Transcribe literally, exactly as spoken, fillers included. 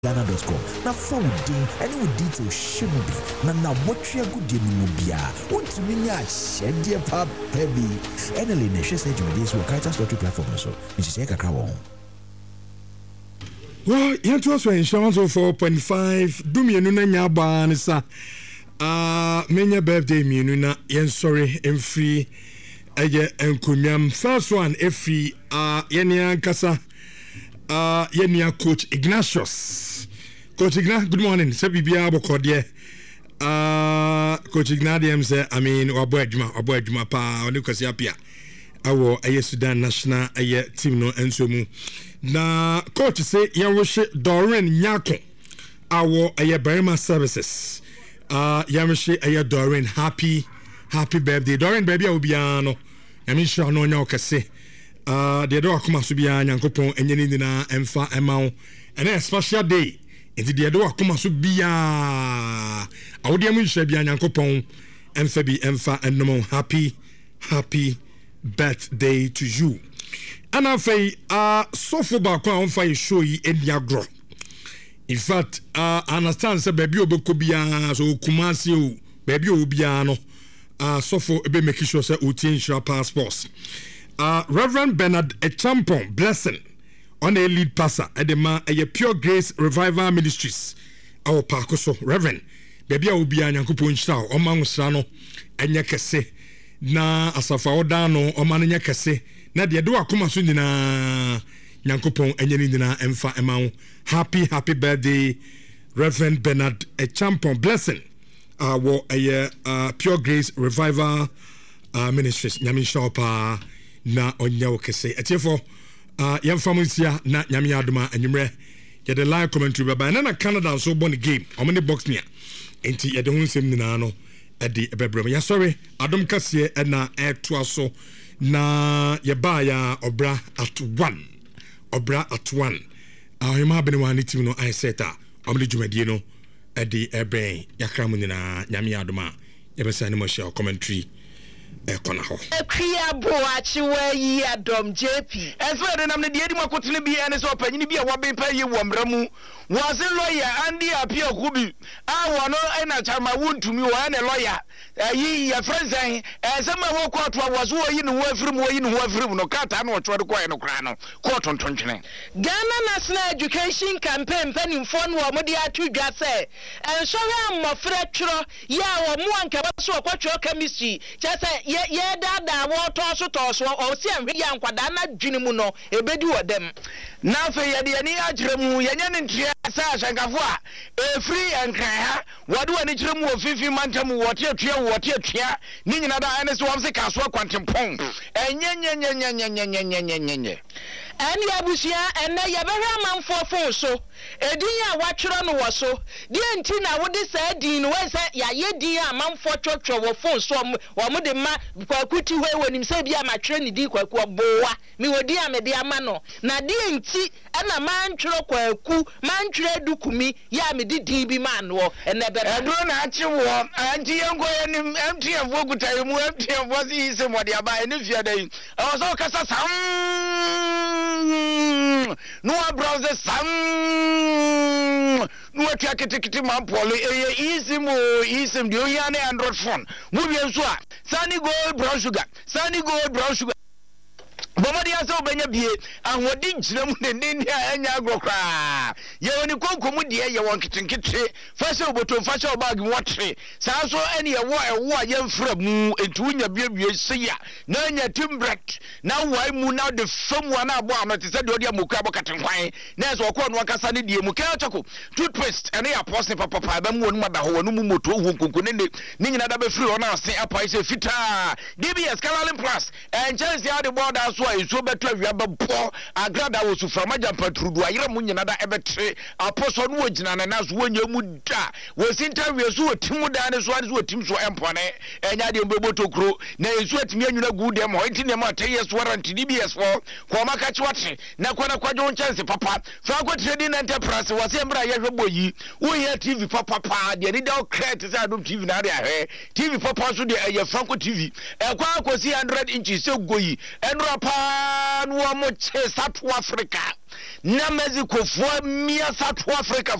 ghana dot com. Na follow din any with details shimubi. Na na what you good in mubia. Want to mean ya shed dear pap heavy. Enely Nesha said you this will kite us to platform so. Missus Eka Kawon. Well, you to us insurance of four point five. Do me a nuna nyaba sa. Ah, many birthday me nuna yen sorry and free. Aye and kunyam first one every ah yenia kasa. Uh, yenia Coach Ignatius. Coach Ignatius, good morning. Say bibia bokode. Uh, Coach Ignatius say, I mean, wabo adwuma, wabo adwuma pa, oni kwasi apia. Awo aye Sudan national aye team no enso mu. Na coach say yamhwe Doreen Nyako. Awo aye Barima Services. Uh, yamhwe aye Doreen happy happy birthday. Doreen baby obia no. Yami sure no nya okase. Uh, the door come to be a yankopon and yenina and fa amount and a special day. Into the door come to be a audium shall be a yankopon and fabi and fa and no happy, happy birthday to you. And I say, uh, so for back on fire show ye in your grow. In fact, uh, I understand, say, baby, Obokobia, so Kumasi, baby, Obiano, uh, so for be making sure, say, change your passports. Uh, Reverend Bernard Echampon Blessing on a lead pastor at the ma a Pure Grace Revival Ministries. Our Pacoso Reverend baby will be a Yankupon Shao or Mangusano and Yakase na Asafa Odano or Man Yakase na the Adua Kumasundina Yankupon and Yanina Emfa Emau. Happy, happy birthday, Reverend Bernard Echampon Blessing. Uh, war a uh, Pure Grace Revival uh, Ministries. Yamin Shaupa. Na onya okese etiefo ah uh, yamfamusia na nyame adoma anwumre ye the live commentary baba na na Canada so born game omni box nia enti ye de hunsem nyina no e de ebebrem ya sorry adom kase e na eto aso na ye ba ya obra at one obra at one ah uh, ma bene wani team no I set ah omni dwumadie no e de ebe yakram nyina nyame adoma ye be sane mo share commentary ekona ho ekria boachi wa yi adom J P enso de nam ne de edi makotene bi ene so panyini bi a wabe pa yi womra mu wose lawyer andi apia kubi a wono ena chama wuntumi wo ene lawyer yi ya friends eh sama wo court wa wo so yi ne ho afirim wo yi ne ho afirim no kata na ocho de ko eno kra no court ntontwene Ghana National Education Campaign panimfo no wo mo de atudwa se enso we amofra twro ya wo mo anka ba so kwatwo chemistry chese ye ye dada wo to so to so o se anhwe ya nkwada na dwene mu no ebedi wodem na fe ye de ani agyeremu ye nya ne ntria sa shankafo a e free enkran ha wode wani kyeremu ofifi mantam wote atua wote atua ni nyina da ene so wamse kaso kwantempon enye nye nye nye nye nye nye nye nye nye ani abusia ene ye behwa manfo fon so edin ya watwero no wo so de enti na wode sa din no we sa ya ye din a manfo twotwo wo fon so wo mo de ma kwakuti hwe wonim sa bia ma twere ni din kwaku obowa mi wodi a me de ama no na de enti ana mantwero kwaku mantwere dukumi ya me de din bi ma no ene be edo na achi wo anti yengo yenim empty en vogutai mu empty en vozi ise modi aba ene fia dai o so kasa sam no browser sam no atia ketekete man polo eye isim o isim de oyane Android phone mu bi enso a Sunny Gold brown sugar Sunny Gold brown sugar Bomadi aso benya bie ahodi nkyerem ne ne a anya agrokra ye woni konkomu de ye won kitenkete fashe oboto fashe obag wotre saa so ene ye wo ewo a ye mfra mu entu nya biebie seya na nya timbret na wai mu na de fam wa na abo amete se de odi amoku abokatenkwan na so okọ no akasa ne die mu ka chako toothpaste ene ya pose papa papa ba mu wonu mada ho wonu mu moto hu konko ne ne nyina da be free ona ase apai se fita D B S Caroline Plus en chance ya de border so iso beto awiaba po agrada wo suframa jampa trudu ayira mu nyina da ebetre aposo no wogina na naso wonya mu da wo sinterview so otimu da ne so ade so otim so empone enya de mbeboto kro na iso atimi anwuna gu dem ho enti ne ma ten years warrant D B S for ko maka chiwate na kwana kwajo chance papa fa ko trading enterprise wo se mbra ye hwebo yi wo ye T V papa pa de ni da credit se adom T V na de ahwe T V papa so de ye Franco T V e kwa akosi one hundred inches se goyi enra pa no wa mo che South Africa na Mexico fo mia South Africa